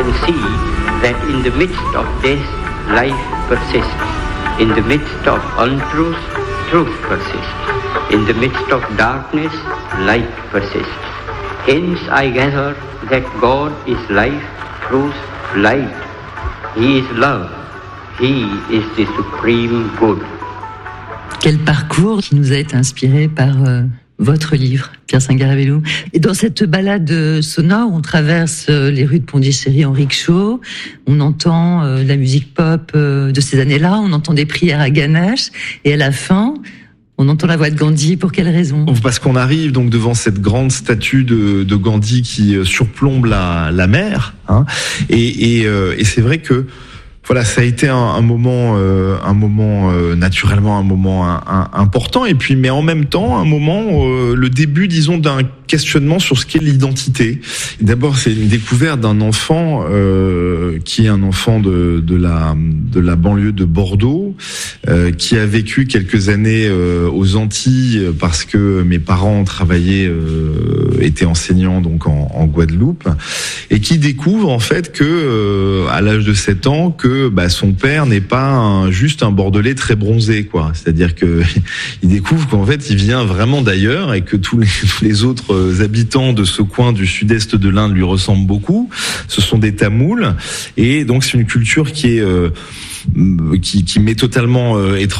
to see that in the midst of death, life persists. In the midst of untruth, truth persists. In the midst of darkness, light persists. Hence I gather that God is life, truth, light. He is love. He is the supreme good. Quel parcours qui nous a été inspiré par votre livre, Pierre Sangaré-Belloux. Et dans cette balade sonore, on traverse les rues de Pondichéry en rickshaw, on entend la musique pop de ces années-là, on entend des prières à Ganesh, et à la fin, on entend la voix de Gandhi. Pour quelle raison ? Parce qu'on arrive donc devant cette grande statue de Gandhi qui surplombe la mer, hein, et c'est vrai que voilà, ça a été un moment naturellement un moment important, et puis mais en même temps un moment le début, disons, d'un questionnement sur ce qu'est l'identité. D'abord, c'est une découverte d'un enfant qui est un enfant de la banlieue de Bordeaux, qui a vécu quelques années aux Antilles parce que mes parents travaillaient, étaient enseignants donc en Guadeloupe, et qui découvre en fait que à l'âge de 7 ans que son père n'est pas juste un Bordelais très bronzé, quoi. C'est-à-dire que il découvre qu'en fait il vient vraiment d'ailleurs, et que tous les autres habitants de ce coin du sud-est de l'Inde lui ressemblent beaucoup. Ce sont des Tamouls, et donc c'est une culture qui est qui m'est totalement étrangère.